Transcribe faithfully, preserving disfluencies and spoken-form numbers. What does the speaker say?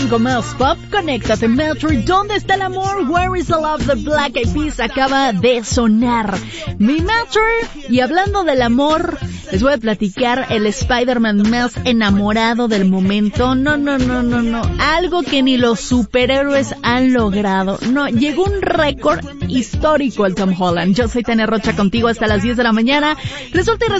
algo más pop, conéctate Metro. ¿Dónde está el amor? Where is the love? The Black Eyed Peas acaba de sonar. Mi Metro. Y hablando del amor, les voy a platicar el Spider-Man más enamorado del momento. No, no, no, no, no. Algo que ni los superhéroes han logrado. No, llegó un récord histórico el Tom Holland. Yo soy Tania Rocha contigo hasta las diez de la mañana. Resulta y